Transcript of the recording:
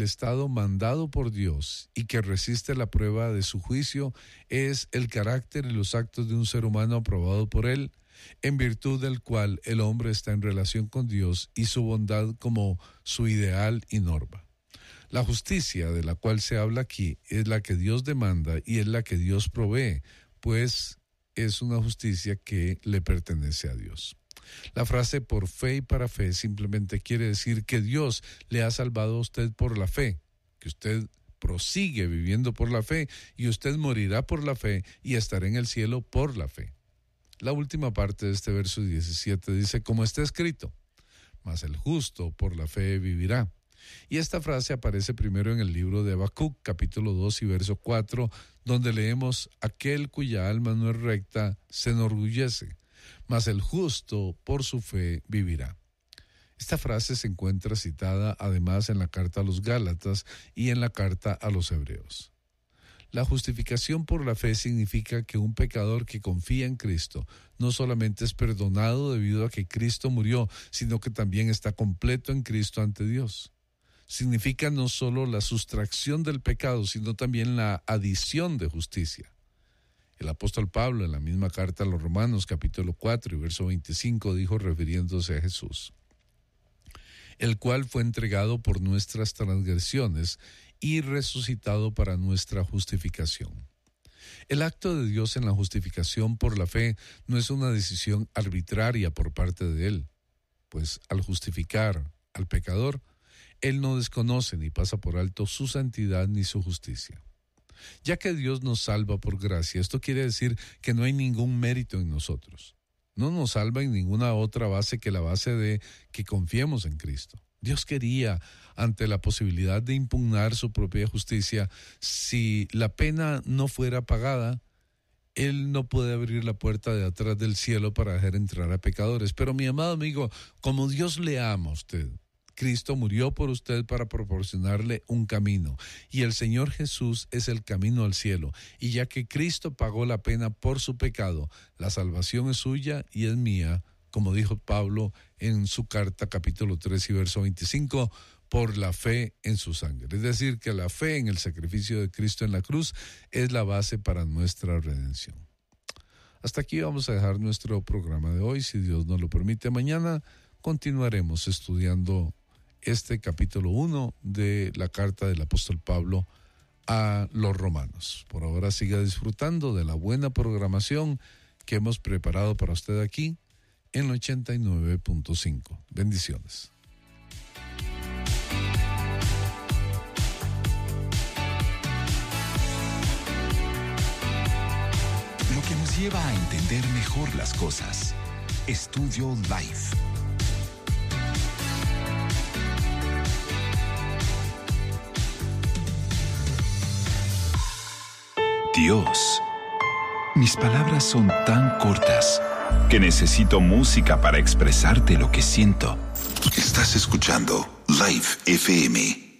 el estado mandado por Dios y que resiste la prueba de su juicio es el carácter y los actos de un ser humano aprobado por Él, en virtud del cual el hombre está en relación con Dios y su bondad como su ideal y norma. La justicia de la cual se habla aquí es la que Dios demanda y es la que Dios provee, pues es una justicia que le pertenece a Dios. La frase por fe y para fe simplemente quiere decir que Dios le ha salvado a usted por la fe, que usted prosigue viviendo por la fe y usted morirá por la fe y estará en el cielo por la fe. La última parte de este verso 17 dice, como está escrito, mas el justo por la fe vivirá. Y esta frase aparece primero en el libro de Habacuc, capítulo 2 y verso 4, donde leemos, aquel cuya alma no es recta se enorgullece, mas el justo por su fe vivirá. Esta frase se encuentra citada además en la carta a los Gálatas y en la carta a los Hebreos. La justificación por la fe significa que un pecador que confía en Cristo no solamente es perdonado debido a que Cristo murió, sino que también está completo en Cristo ante Dios. Significa no solo la sustracción del pecado, sino también la adición de justicia. El apóstol Pablo, en la misma carta a los Romanos, capítulo 4 y verso 25, dijo refiriéndose a Jesús, el cual fue entregado por nuestras transgresiones y resucitado para nuestra justificación. El acto de Dios en la justificación por la fe no es una decisión arbitraria por parte de Él, pues al justificar al pecador, Él no desconoce ni pasa por alto su santidad ni su justicia. Ya que Dios nos salva por gracia, esto quiere decir que no hay ningún mérito en nosotros. No nos salva en ninguna otra base que la base de que confiemos en Cristo. Dios quería, ante la posibilidad de impugnar su propia justicia, si la pena no fuera pagada, Él no puede abrir la puerta de atrás del cielo para dejar entrar a pecadores. Pero mi amado amigo, como Dios le ama a usted, Cristo murió por usted para proporcionarle un camino, y el Señor Jesús es el camino al cielo, y ya que Cristo pagó la pena por su pecado, la salvación es suya y es mía, como dijo Pablo en su carta capítulo 3 y verso 25, por la fe en su sangre. Es decir, que la fe en el sacrificio de Cristo en la cruz es la base para nuestra redención. Hasta aquí vamos a dejar nuestro programa de hoy, si Dios nos lo permite. Mañana continuaremos estudiando este capítulo 1 de la carta del apóstol Pablo a los romanos. Por ahora siga disfrutando de la buena programación que hemos preparado para usted aquí en 89.5. Bendiciones. Lo que nos lleva a entender mejor las cosas. Estudio Life. Dios, mis palabras son tan cortas que necesito música para expresarte lo que siento. Estás escuchando Life FM.